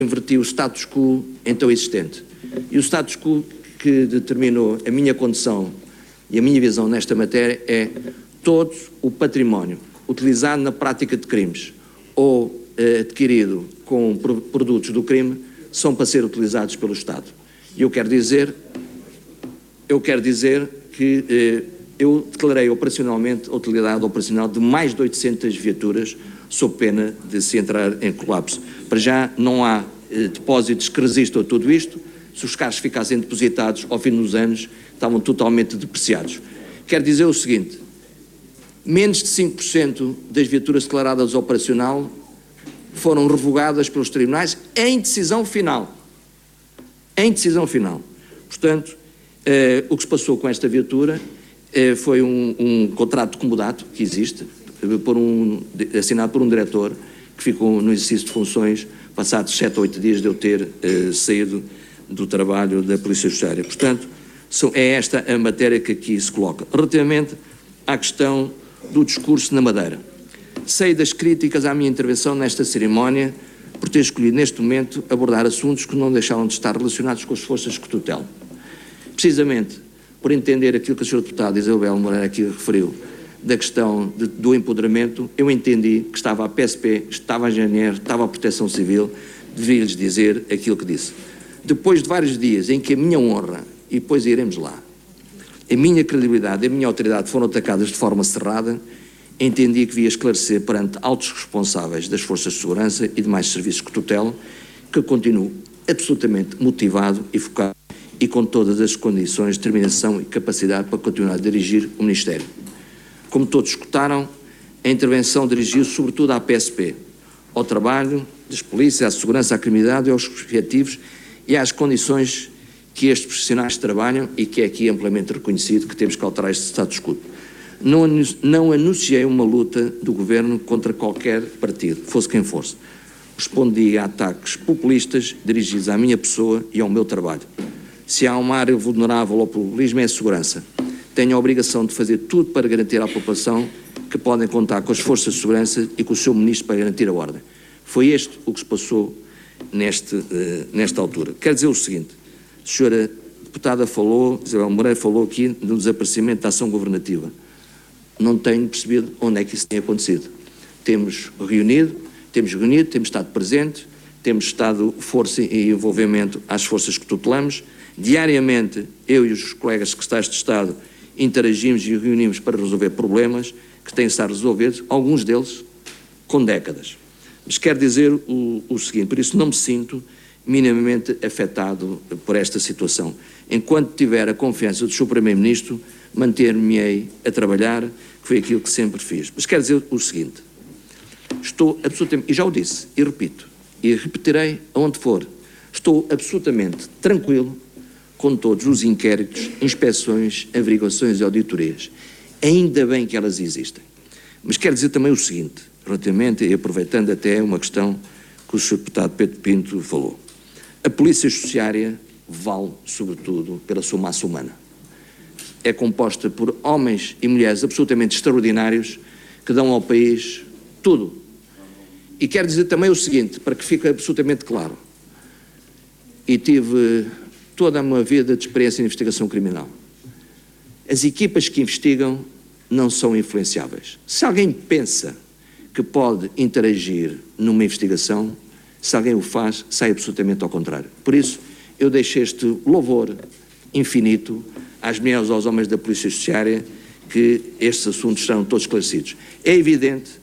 inverti o status quo então existente. E o status quo que determinou a minha condição e a minha visão nesta matéria é todo o património utilizado na prática de crimes ou adquirido com produtos do crime são para ser utilizados pelo Estado. E eu quero dizer que eu declarei operacionalmente a utilidade operacional de mais de 800 viaturas sob pena de se entrar em colapso. Para já não há depósitos que resistam a tudo isto. Se os carros ficassem depositados ao fim dos anos, estavam totalmente depreciados. Quero dizer o seguinte, menos de 5% das viaturas declaradas operacional foram revogadas pelos tribunais em decisão final. Em decisão final. Portanto, o que se passou com esta viatura foi um contrato de comodato que existe, assinado por um diretor que ficou no exercício de funções passados 7 ou 8 dias de eu ter saído do trabalho da Polícia Judiciária. Portanto, é esta a matéria que aqui se coloca. Relativamente à questão do discurso na Madeira. Sei das críticas à minha intervenção nesta cerimónia por ter escolhido neste momento abordar assuntos que não deixaram de estar relacionados com as forças que tutelam. Precisamente por entender aquilo que a Sra. Deputada Isabel Moreira aqui referiu, da questão do empoderamento, eu entendi que estava a PSP, estava a GNR, estava a Proteção Civil, devia-lhes dizer aquilo que disse. Depois de vários dias em que a minha honra, e depois iremos lá, a minha credibilidade e a minha autoridade foram atacadas de forma cerrada, entendi que devia esclarecer perante altos responsáveis das forças de segurança e demais serviços que tutelam, que continuo absolutamente motivado e focado e com todas as condições, determinação e capacidade para continuar a dirigir o Ministério. Como todos escutaram, a intervenção dirigiu-se sobretudo à PSP, ao trabalho das polícias, à segurança, à criminalidade e aos objetivos e às condições que estes profissionais trabalham e que é aqui amplamente reconhecido que temos que alterar este status quo. Não anunciei uma luta do Governo contra qualquer partido, fosse quem fosse. Respondi a ataques populistas dirigidos à minha pessoa e ao meu trabalho. Se há uma área vulnerável ao populismo é a segurança. Tenho a obrigação de fazer tudo para garantir à população que podem contar com as forças de segurança e com o seu ministro para garantir a ordem. Foi este o que se passou nesta altura. Quero dizer o seguinte, a senhora deputada falou, Isabel Moreira falou aqui do desaparecimento da ação governativa. Não tenho percebido onde é que isso tem acontecido. Temos reunido, temos estado presentes, temos dado força e envolvimento às forças que tutelamos. Diariamente, eu e os colegas secretários de Estado interagimos e reunimos para resolver problemas que têm de estar resolvidos, alguns deles com décadas. Mas quero dizer o seguinte, por isso não me sinto minimamente afetado por esta situação. Enquanto tiver a confiança do Sr. Primeiro-Ministro, manter-me-ei a trabalhar, que foi aquilo que sempre fiz. Mas quero dizer o seguinte, estou absolutamente, e já o disse, e repito, e repetirei aonde for, estou absolutamente tranquilo com todos os inquéritos, inspeções, averiguações e auditorias. Ainda bem que elas existem. Mas quero dizer também o seguinte, relativamente, e aproveitando até uma questão que o Sr. Deputado Pedro Pinto falou. A Polícia Judiciária vale, sobretudo, pela sua massa humana. É composta por homens e mulheres absolutamente extraordinários que dão ao país tudo. E quero dizer também o seguinte, para que fique absolutamente claro. E tive toda uma vida de experiência em investigação criminal. As equipas que investigam não são influenciáveis. Se alguém pensa que pode interagir numa investigação, se alguém o faz, sai absolutamente ao contrário. Por isso, eu deixo este louvor infinito às mulheres e aos homens da Polícia Judiciária que estes assuntos serão todos esclarecidos. É evidente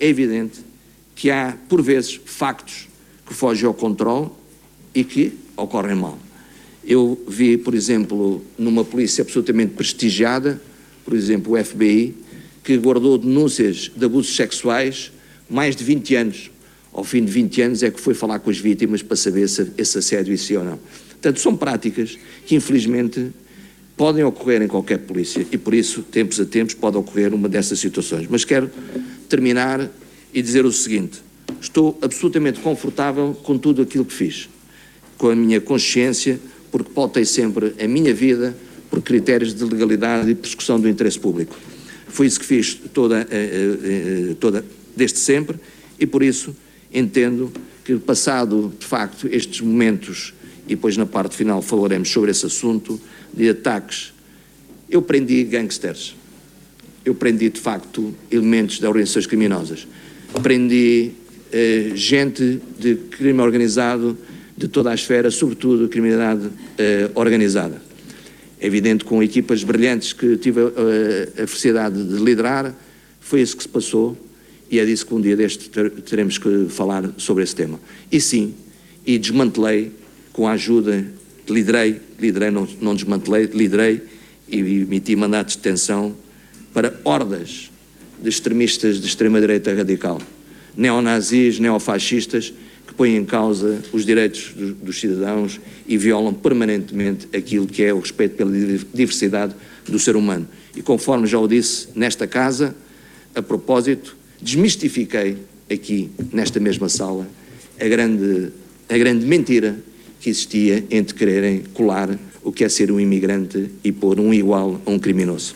que há, por vezes, factos que fogem ao controle e que ocorrem mal. Eu vi, por exemplo, numa polícia absolutamente prestigiada, por exemplo, o FBI, que guardou denúncias de abusos sexuais mais de 20 anos. Ao fim de 20 anos é que foi falar com as vítimas para saber se esse assédio existia ou não. Portanto, são práticas que, infelizmente, podem ocorrer em qualquer polícia e, por isso, tempos a tempos, pode ocorrer uma dessas situações. Mas quero terminar e dizer o seguinte, estou absolutamente confortável com tudo aquilo que fiz, com a minha consciência, porque pautei sempre a minha vida por critérios de legalidade e persecução do interesse público. Foi isso que fiz desde sempre e, por isso, entendo que, passado, de facto, estes momentos, e depois na parte final falaremos sobre esse assunto, de ataques, eu prendi gangsters, eu prendi, de facto, elementos de organizações criminosas, prendi gente de crime organizado de toda a esfera, sobretudo criminalidade organizada. É evidente, com equipas brilhantes que tive a felicidade de liderar, foi isso que se passou, e é disso que um dia deste teremos que falar sobre esse tema. E sim, e desmantelei, com a ajuda, liderei, não desmantelei, liderei e emiti mandatos de detenção para hordas de extremistas de extrema-direita radical, neonazis, neofascistas, que põem em causa os direitos dos cidadãos e violam permanentemente aquilo que é o respeito pela diversidade do ser humano. E conforme já o disse nesta casa, a propósito, desmistifiquei aqui, nesta mesma sala, a grande mentira que existia entre quererem colar o que é ser um imigrante e pôr um igual a um criminoso.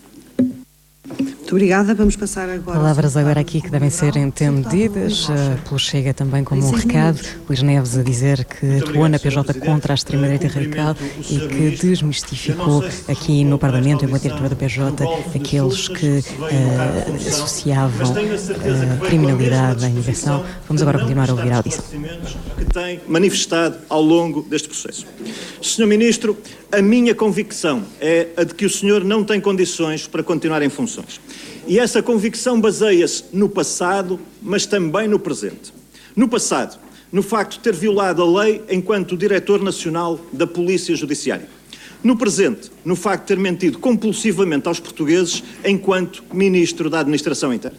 Muito obrigada. Vamos passar agora... Palavras agora aqui que devem ser entendidas pelo Chega também como um recado. Luís Neves a dizer que atuou na PJ contra a extrema-direita radical e que desmistificou aqui no Parlamento, enquanto diretor da PJ, aqueles que associavam criminalidade à imigração. Vamos agora continuar a ouvir a audição. Que tem manifestado ao longo deste processo. Sr. Ministro, a minha convicção é a de que o senhor não tem condições para continuar em funções. E essa convicção baseia-se no passado, mas também no presente. No passado, no facto de ter violado a lei enquanto Diretor Nacional da Polícia Judiciária. No presente, no facto de ter mentido compulsivamente aos portugueses enquanto Ministro da Administração Interna.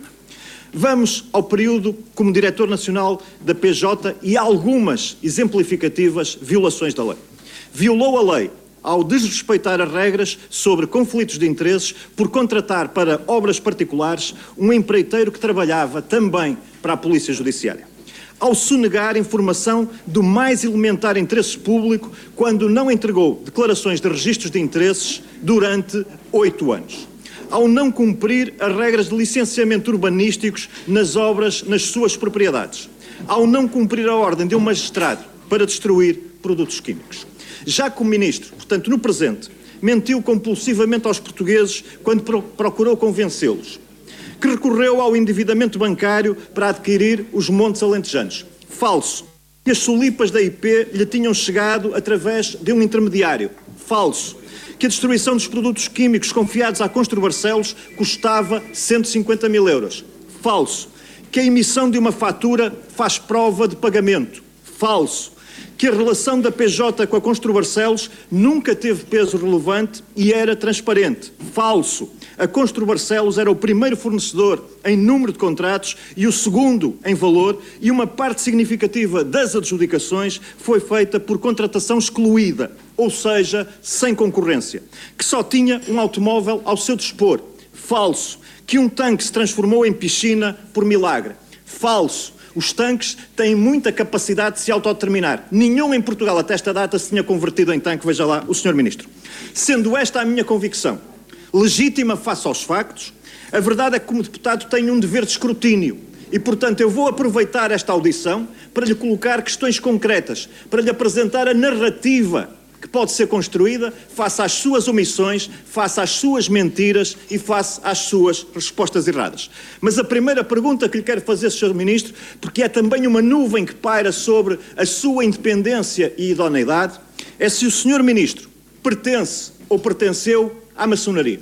Vamos ao período como Diretor Nacional da PJ e algumas exemplificativas violações da lei. Violou a lei ao desrespeitar as regras sobre conflitos de interesses por contratar para obras particulares um empreiteiro que trabalhava também para a Polícia Judiciária. Ao sonegar informação do mais elementar interesse público quando não entregou declarações de registros de interesses durante 8 anos. Ao não cumprir as regras de licenciamento urbanísticos nas obras nas suas propriedades. Ao não cumprir a ordem de um magistrado para destruir produtos químicos. Já como Ministro, portanto no presente, mentiu compulsivamente aos portugueses quando procurou convencê-los. Que recorreu ao endividamento bancário para adquirir os montes alentejanos. Falso. Que as solipas da IP lhe tinham chegado através de um intermediário. Falso. Que a destruição dos produtos químicos confiados à Construbarcelos custava 150 mil euros. Falso. Que a emissão de uma fatura faz prova de pagamento. Falso. Que a relação da PJ com a Construbarcelos nunca teve peso relevante e era transparente. Falso. A Construbarcelos era o primeiro fornecedor em número de contratos e o segundo em valor, e uma parte significativa das adjudicações foi feita por contratação excluída, ou seja, sem concorrência, que só tinha um automóvel ao seu dispor. Falso. Que um tanque se transformou em piscina por milagre. Falso. Os tanques têm muita capacidade de se autodeterminar. Nenhum em Portugal até esta data se tinha convertido em tanque, veja lá o Sr. Ministro. Sendo esta a minha convicção, legítima face aos factos, a verdade é que como deputado tenho um dever de escrutínio e, portanto, eu vou aproveitar esta audição para lhe colocar questões concretas, para lhe apresentar a narrativa que pode ser construída face às suas omissões, face às suas mentiras e face às suas respostas erradas. Mas a primeira pergunta que lhe quero fazer, Sr. Ministro, porque é também uma nuvem que paira sobre a sua independência e idoneidade, é se o Sr. Ministro pertence ou pertenceu à maçonaria.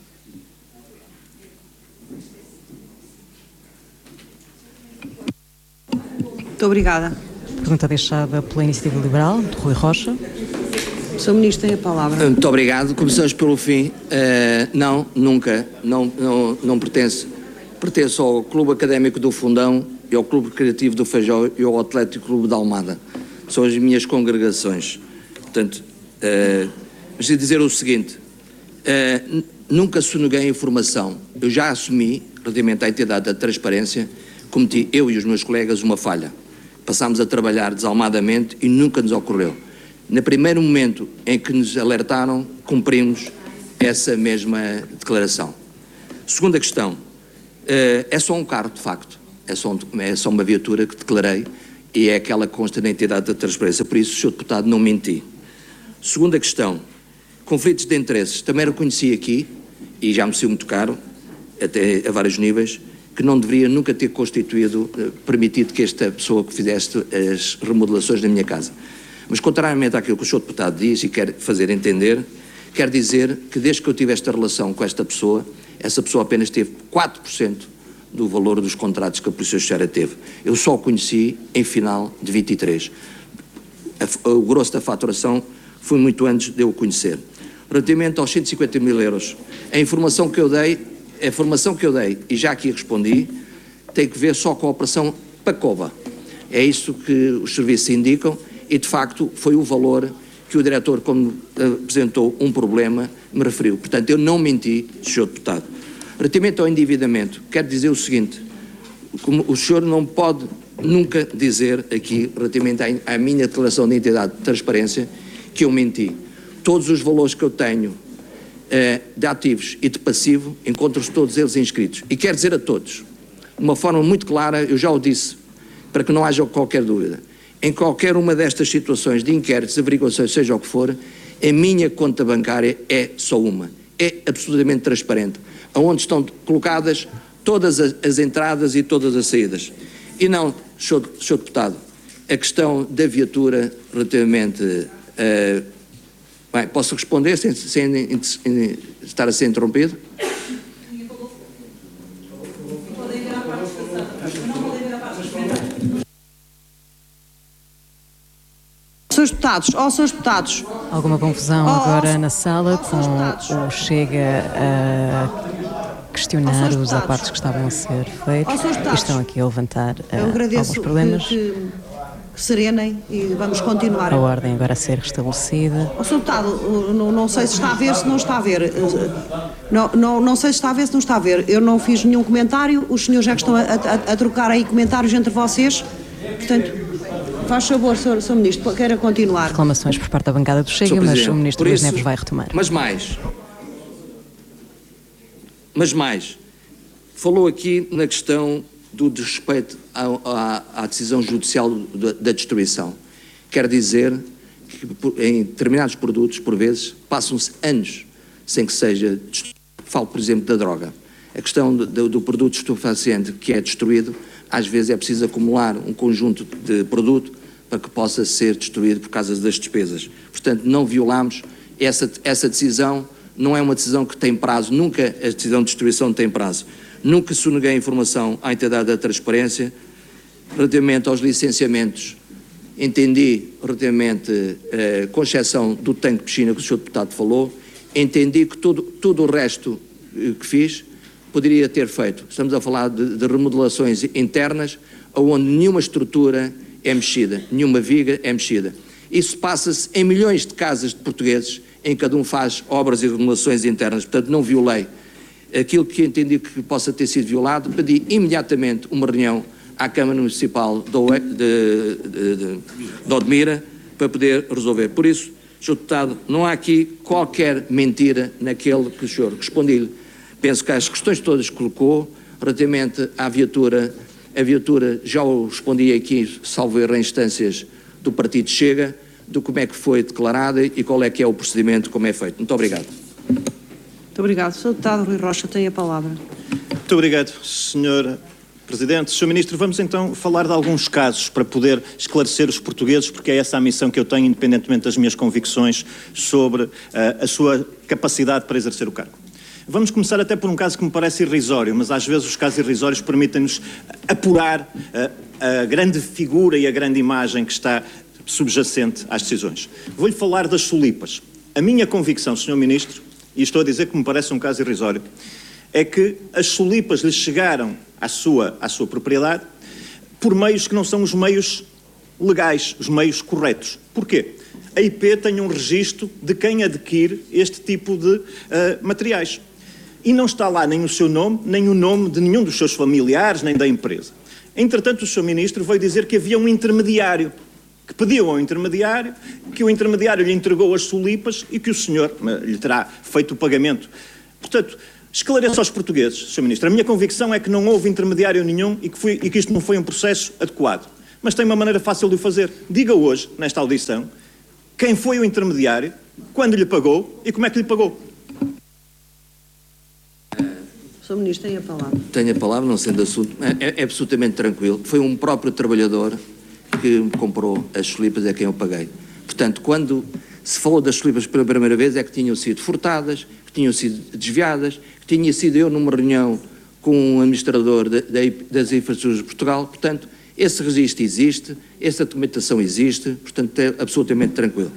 Muito obrigada. Pergunta deixada pela Iniciativa Liberal, de Rui Rocha. O Sr. Ministro tem a palavra. Muito obrigado. Começamos pelo fim. Não, nunca. Não pertenço. Pertenço ao Clube Académico do Fundão e ao Clube Recreativo do Feijó e ao Atlético Clube da Almada. São as minhas congregações. Portanto, mas dizer o seguinte, nunca soneguei informação. Eu já assumi, relativamente à entidade da transparência, cometi eu e os meus colegas uma falha. Passámos a trabalhar desalmadamente e nunca nos ocorreu. No primeiro momento em que nos alertaram, cumprimos essa mesma declaração. Segunda questão, é só um carro, de facto, é só uma viatura que declarei e é aquela que consta na entidade da transparência. Por isso, Sr. Deputado, não menti. Segunda questão, conflitos de interesses. Também reconheci aqui, e já me saiu muito caro, até a vários níveis, que não deveria nunca ter permitido que esta pessoa que fizesse as remodelações na minha casa. Mas, contrariamente àquilo que o Sr. Deputado diz e quer fazer entender, quer dizer que desde que eu tive esta relação com essa pessoa apenas teve 4% do valor dos contratos que a Polícia Judiciária teve. Eu só o conheci em final de 23. O grosso da faturação foi muito antes de eu o conhecer. Relativamente aos 150 mil euros, a informação que eu dei, e já aqui respondi, tem que ver só com a operação Pacova. É isso que os serviços indicam e, de facto, foi o valor que o diretor, quando apresentou um problema, me referiu. Portanto, eu não menti, Sr. Deputado. Relativamente ao endividamento, quero dizer o seguinte, como o senhor não pode nunca dizer aqui, relativamente à minha declaração de entidade de transparência, que eu menti. Todos os valores que eu tenho de ativos e de passivo, encontram-se todos eles inscritos. E quero dizer a todos, de uma forma muito clara, eu já o disse, para que não haja qualquer dúvida, em qualquer uma destas situações de inquéritos, averiguações, seja o que for, a minha conta bancária é só uma. É absolutamente transparente, onde estão colocadas todas as entradas e todas as saídas. E não, Sr. Deputado, a questão da viatura relativamente... bem, posso responder sem estar a ser interrompido? Senhores deputados, Alguma confusão agora na sala com o Chega a questionar os apartes que estavam a ser feitos e estão aqui a levantar alguns problemas. Que serenem e vamos continuar. A ordem agora a ser restabelecida. Sr. Deputado, não sei se está a ver, se não está a ver. Não sei se está a ver, se não está a ver. Eu não fiz nenhum comentário, os senhores já que estão a trocar aí comentários entre vocês. Portanto, faz favor, Sr. Ministro, queira continuar. Reclamações por parte da bancada do Chega, mas o Ministro Luís Neves vai retomar. Mas mais, falou aqui na questão do desrespeito à decisão judicial da destruição. Quer dizer que em determinados produtos, por vezes, passam-se anos sem que seja destruído. Falo, por exemplo, da droga. A questão do produto estupefaciente que é destruído, às vezes é preciso acumular um conjunto de produto para que possa ser destruído por causa das despesas. Portanto, não violamos essa decisão, não é uma decisão que tem prazo, nunca a decisão de destruição tem prazo. Nunca soneguei informação à entidade da transparência. Relativamente aos licenciamentos, entendi, relativamente, com exceção do tanque de piscina que o Sr. Deputado falou, entendi que tudo o resto que fiz poderia ter feito. Estamos a falar de remodelações internas, onde nenhuma estrutura é mexida, nenhuma viga é mexida. Isso passa-se em milhões de casas de portugueses, em que cada um faz obras e remodelações internas, portanto não violei aquilo que entendi que possa ter sido violado. Pedi imediatamente uma reunião à Câmara Municipal de Odmira para poder resolver. Por isso, Sr. Deputado, não há aqui qualquer mentira naquele que o senhor respondi-lhe. Penso que as questões todas que colocou relativamente à viatura, a viatura já o respondi aqui, salvo erro em instâncias do Partido Chega, de como é que foi declarada e qual é que é o procedimento, como é feito. Muito obrigado. Muito obrigado. Sr. Deputado Rui Rocha tem a palavra. Muito obrigado, Sr. Presidente. Sr. Ministro, vamos então falar de alguns casos para poder esclarecer os portugueses, porque é essa a missão que eu tenho, independentemente das minhas convicções sobre a sua capacidade para exercer o cargo. Vamos começar até por um caso que me parece irrisório, mas às vezes os casos irrisórios permitem-nos apurar a grande figura e a grande imagem que está subjacente às decisões. Vou-lhe falar das solipas. A minha convicção, Sr. Ministro, e estou a dizer que me parece um caso irrisório, é que as solipas lhe chegaram à sua propriedade por meios que não são os meios legais, os meios corretos. Porquê? A IP tem um registro de quem adquire este tipo de materiais. E não está lá nem o seu nome, nem o nome de nenhum dos seus familiares, nem da empresa. Entretanto, o Sr. Ministro veio dizer que havia um intermediário, que pediu ao intermediário, que o intermediário lhe entregou as solipas e que o senhor lhe terá feito o pagamento. Portanto, esclareça aos portugueses, Sr. Ministro, a minha convicção é que não houve intermediário nenhum e que isto não foi um processo adequado. mas tem uma maneira fácil de o fazer. Diga hoje, nesta audição, quem foi o intermediário, quando lhe pagou e como é que lhe pagou. Sr. Ministro, tem a palavra. Tenho a palavra, não sendo assunto, é absolutamente tranquilo. Foi um próprio trabalhador que me comprou as cholipas, é quem eu paguei. Portanto, quando se falou das cholipas pela primeira vez, é que tinham sido furtadas, que tinham sido desviadas, que tinha sido eu numa reunião com um administrador das infraestruturas de Portugal. Portanto, esse registro existe, essa documentação existe, portanto, é absolutamente tranquilo.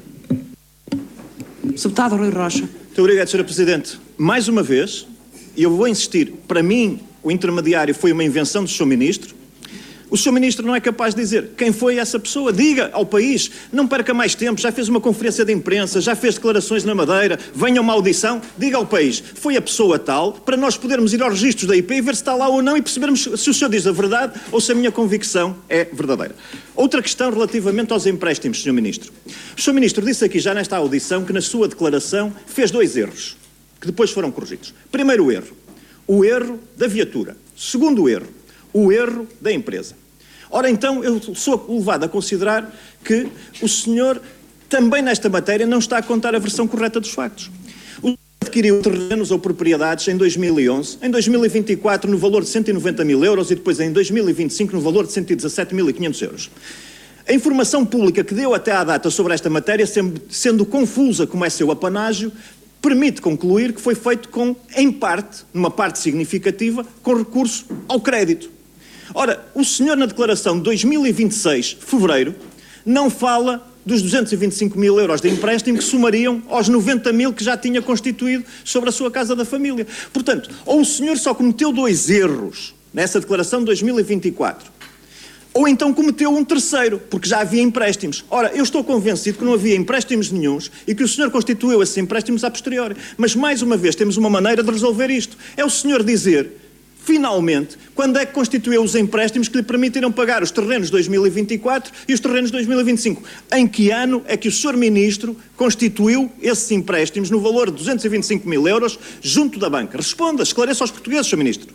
Sr. Deputado Rui Rocha. Muito obrigado, Sra. Presidente. Mais uma vez, e eu vou insistir, para mim, o intermediário foi uma invenção do Sr. Ministro. O Sr. Ministro não é capaz de dizer quem foi essa pessoa. Diga ao país, não perca mais tempo, já fez uma conferência de imprensa, já fez declarações na Madeira, venha uma audição, diga ao país, foi a pessoa tal, para nós podermos ir aos registros da IP e ver se está lá ou não e percebermos se o senhor diz a verdade ou se a minha convicção é verdadeira. Outra questão relativamente aos empréstimos, Sr. Ministro. O Sr. Ministro disse aqui já nesta audição que na sua declaração fez 2 erros, que depois foram corrigidos. Primeiro erro, o erro da viatura. Segundo erro, o erro da empresa. Ora, então, eu sou levado a considerar que o senhor, também nesta matéria, não está a contar a versão correta dos factos. O senhor adquiriu terrenos ou propriedades em 2011, em 2024 no valor de 190 mil euros e depois em 2025 no valor de 117.500 euros. A informação pública que deu até à data sobre esta matéria, sendo confusa como é seu apanágio, permite concluir que foi feito com, em parte, numa parte significativa, com recurso ao crédito. Ora, o senhor na declaração de 2026, fevereiro, não fala dos 225 mil euros de empréstimo que somariam aos 90 mil que já tinha constituído sobre a sua casa da família. Portanto, ou o senhor só cometeu 2 erros nessa declaração de 2024, ou então cometeu um terceiro, porque já havia empréstimos. Ora, eu estou convencido que não havia empréstimos nenhuns e que o senhor constituiu esses empréstimos a posteriori. Mas, mais uma vez, temos uma maneira de resolver isto. É o senhor dizer, finalmente, quando é que constituiu os empréstimos que lhe permitiram pagar os terrenos de 2024 e os terrenos de 2025. Em que ano é que o Sr. Ministro constituiu esses empréstimos no valor de 225 mil euros junto da banca? Responda, esclareça aos portugueses, Sr. Ministro.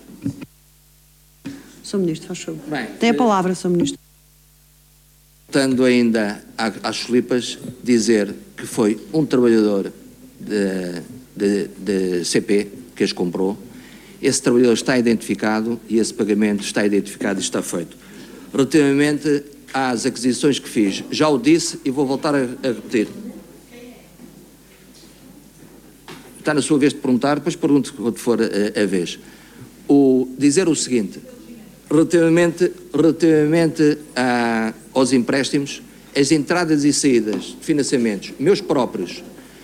Sr. Ministro, faz favor. Bem, tem a palavra, Sr. Ministro. Voltando ainda às cholipas, dizer que foi um trabalhador de CP que as comprou. Esse trabalhador está identificado e esse pagamento está identificado e está feito. Relativamente às aquisições que fiz, já o disse e vou voltar a repetir. Está na sua vez de perguntar, depois pergunto quando for a vez. Dizer o seguinte, relativamente aos empréstimos, as entradas e saídas de financiamentos, meus próprios,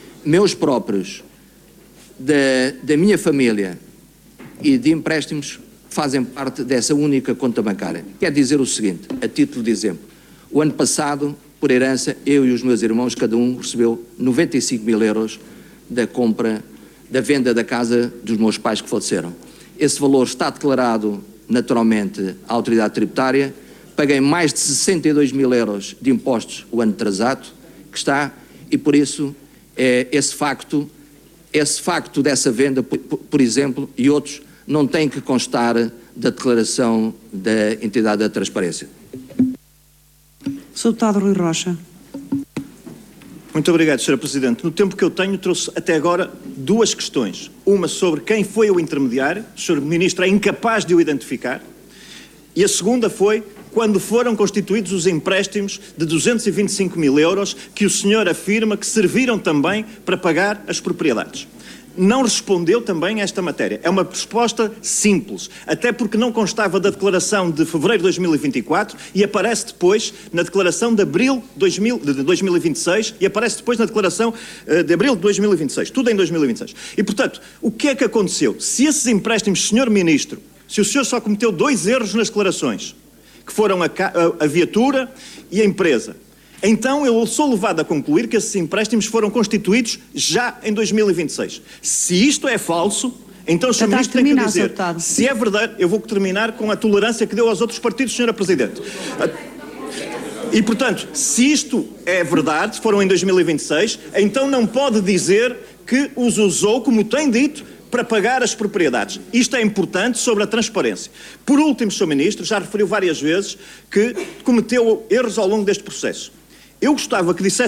da minha família, e de empréstimos fazem parte dessa única conta bancária. Quer dizer o seguinte, a título de exemplo, o ano passado, por herança, eu e os meus irmãos, cada um recebeu 95 mil euros da compra, da venda da casa dos meus pais que faleceram. Esse valor está declarado naturalmente à autoridade tributária, paguei mais de 62 mil euros de impostos o ano atrasado, que está, e por isso esse facto dessa venda, por exemplo, e outros, não tem que constar da declaração da entidade da transparência. Sr. Deputado Rui Rocha. Muito obrigado, Sra. Presidente. No tempo que eu tenho, trouxe até agora 2 questões. Uma sobre quem foi o intermediário, o Sr. Ministro é incapaz de o identificar, e a segunda foi quando foram constituídos os empréstimos de 225 mil euros que o senhor afirma que serviram também para pagar as propriedades. Não respondeu também a esta matéria. É uma resposta simples, até porque não constava da declaração de fevereiro de 2024 e aparece depois na declaração de abril de 2026 e aparece depois na declaração de abril de 2026. Tudo em 2026. E, portanto, o que é que aconteceu? Se esses empréstimos, Sr. Ministro, se o senhor só cometeu 2 erros nas declarações, que foram a viatura e a empresa, então eu sou levado a concluir que esses empréstimos foram constituídos já em 2026. Se isto é falso, então o Sr. Ministro tem que dizer, se é verdade, eu vou terminar com a tolerância que deu aos outros partidos, Sra. Presidente. E, portanto, se isto é verdade, foram em 2026, então não pode dizer que os usou, como tem dito, para pagar as propriedades. Isto é importante sobre a transparência. Por último, Sr. Ministro, já referiu várias vezes que cometeu erros ao longo deste processo. Eu gostava que dissesse